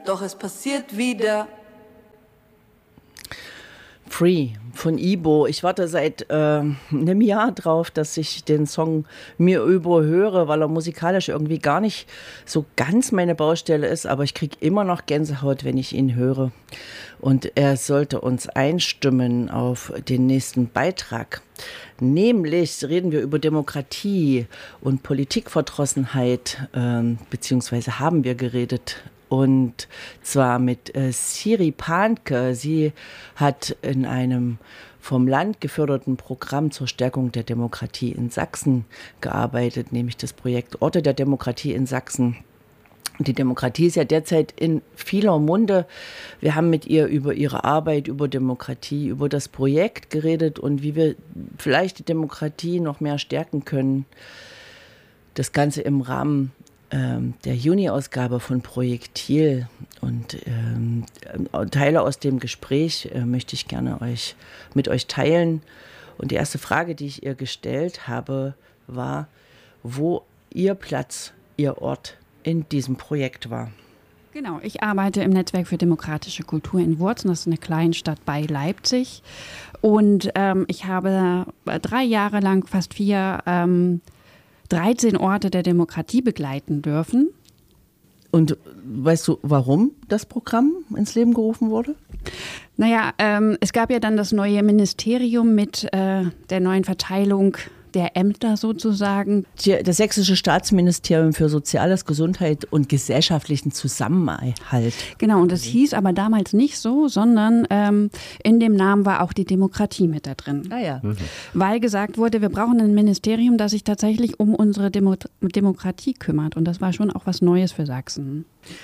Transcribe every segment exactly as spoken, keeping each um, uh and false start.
doch es passiert wieder. Free von Ibo. Ich warte seit äh, einem Jahr drauf, dass ich den Song mir überhöre, weil er musikalisch irgendwie gar nicht so ganz meine Baustelle ist, aber ich kriege immer noch Gänsehaut, wenn ich ihn höre. Und er sollte uns einstimmen auf den nächsten Beitrag. Nämlich reden wir über Demokratie und Politikverdrossenheit, äh, beziehungsweise haben wir geredet. Und zwar mit äh, Siri Pahnke. Sie hat in einem vom Land geförderten Programm zur Stärkung der Demokratie in Sachsen gearbeitet, nämlich das Projekt Orte der Demokratie in Sachsen. Die Demokratie ist ja derzeit in vieler Munde. Wir haben mit ihr über ihre Arbeit, über Demokratie, über das Projekt geredet und wie wir vielleicht die Demokratie noch mehr stärken können. Das Ganze im Rahmen der Juni-Ausgabe von Projektil und ähm, Teile aus dem Gespräch äh, möchte ich gerne euch, mit euch teilen. Und die erste Frage, die ich ihr gestellt habe, war, wo ihr Platz, ihr Ort in diesem Projekt war. Genau, ich arbeite im Netzwerk für demokratische Kultur in Wurzen, das ist eine Kleinstadt bei Leipzig. Und ähm, ich habe drei Jahre lang, fast vier, ähm, dreizehn Orte der Demokratie begleiten dürfen. Und weißt du, warum das Programm ins Leben gerufen wurde? Naja, ähm, es gab ja dann das neue Ministerium mit äh, der neuen Verteilung der Ämter sozusagen. Das Sächsische Staatsministerium für Soziales, Gesundheit und gesellschaftlichen Zusammenhalt. Genau, und das hieß aber damals nicht so, sondern ähm, in dem Namen war auch die Demokratie mit da drin. Ah ja. Mhm. Weil gesagt wurde, wir brauchen ein Ministerium, das sich tatsächlich um unsere Demo- Demokratie kümmert. Und das war schon auch was Neues für Sachsen.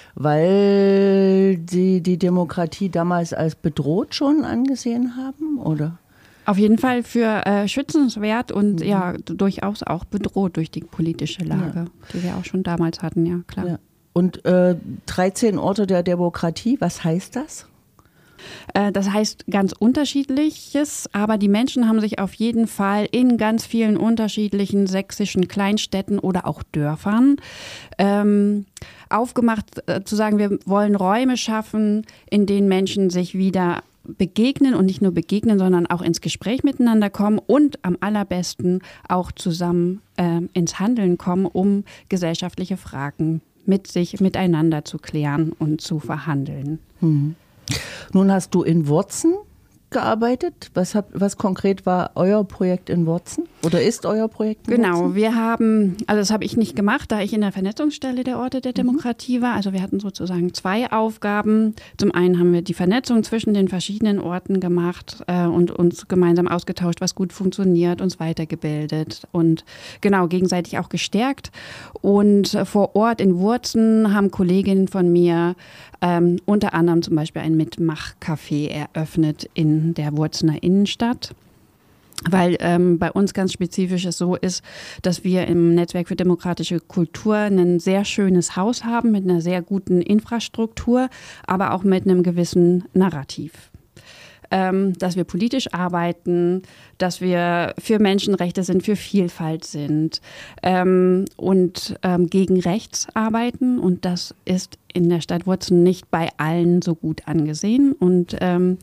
Weil die die Demokratie damals als bedroht schon angesehen haben, oder? Auf jeden Fall für äh, schützenswert und mhm. ja durchaus auch bedroht durch die politische Lage, ja. die wir auch schon damals hatten, ja klar. Ja. Und äh, dreizehn Orte der Demokratie, was heißt das? Äh, das heißt ganz Unterschiedliches, aber die Menschen haben sich auf jeden Fall in ganz vielen unterschiedlichen sächsischen Kleinstädten oder auch Dörfern ähm, aufgemacht, äh, zu sagen, wir wollen Räume schaffen, in denen Menschen sich wieder begegnen und nicht nur begegnen, sondern auch ins Gespräch miteinander kommen und am allerbesten auch zusammen äh, ins Handeln kommen, um gesellschaftliche Fragen mit sich, miteinander zu klären und zu verhandeln. Mhm. Nun hast du in Wurzen gearbeitet. Was, hab, was konkret war euer Projekt in Wurzen oder ist euer Projekt in Genau, Wurzen? Wir haben, also das habe ich nicht gemacht, da ich in der Vernetzungsstelle der Orte der Demokratie war. Also wir hatten sozusagen zwei Aufgaben. Zum einen haben wir die Vernetzung zwischen den verschiedenen Orten gemacht äh, und uns gemeinsam ausgetauscht, was gut funktioniert, uns weitergebildet und genau gegenseitig auch gestärkt. Und äh, vor Ort in Wurzen haben Kolleginnen von mir ähm, unter anderem zum Beispiel ein Mitmachcafé eröffnet in der Wurzener Innenstadt. Weil ähm, bei uns ganz spezifisch es so ist, dass wir im Netzwerk für demokratische Kultur ein sehr schönes Haus haben mit einer sehr guten Infrastruktur, aber auch mit einem gewissen Narrativ. Ähm, dass wir politisch arbeiten, dass wir für Menschenrechte sind, für Vielfalt sind ähm, und ähm, gegen rechts arbeiten. Und das ist in der Stadt Wurzen nicht bei allen so gut angesehen und ähm,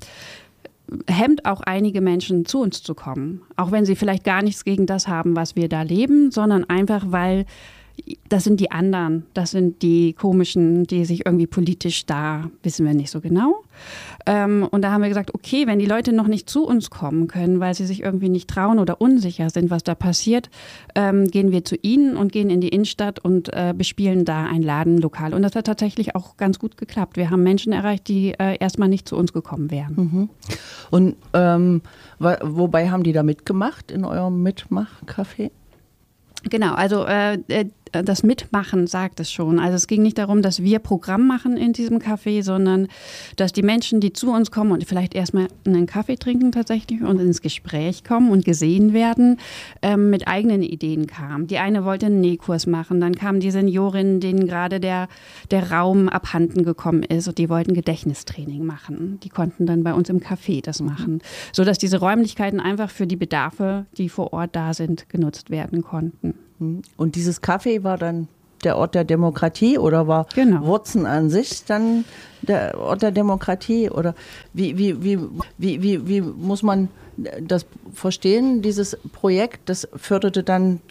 hemmt auch einige Menschen, zu uns zu kommen. Auch wenn sie vielleicht gar nichts gegen das haben, was wir da leben, sondern einfach, weil das sind die anderen, das sind die komischen, die sich irgendwie politisch da, wissen wir nicht so genau. Ähm, und da haben wir gesagt, okay, wenn die Leute noch nicht zu uns kommen können, weil sie sich irgendwie nicht trauen oder unsicher sind, was da passiert, ähm, gehen wir zu ihnen und gehen in die Innenstadt und äh, bespielen da ein Ladenlokal. Und das hat tatsächlich auch ganz gut geklappt. Wir haben Menschen erreicht, die äh, erstmal nicht zu uns gekommen wären. Mhm. Und ähm, wobei haben die da mitgemacht in eurem Mitmachcafé? Genau, also äh, das Mitmachen sagt es schon. Also es ging nicht darum, dass wir Programm machen in diesem Café, sondern dass die Menschen, die zu uns kommen und vielleicht erstmal einen Kaffee trinken tatsächlich und ins Gespräch kommen und gesehen werden, ähm, mit eigenen Ideen kamen. Die eine wollte einen Nähkurs machen, dann kamen die Seniorinnen, denen gerade der, der Raum abhanden gekommen ist und die wollten Gedächtnistraining machen. Die konnten dann bei uns im Café das machen, sodass diese Räumlichkeiten einfach für die Bedarfe, die vor Ort da sind, genutzt werden konnten. Und dieses Café war dann der Ort der Demokratie oder war Genau. Wurzen an sich dann der Ort der Demokratie? Oder wie, wie, wie, wie, wie, wie muss man das verstehen, dieses Projekt? Das förderte dann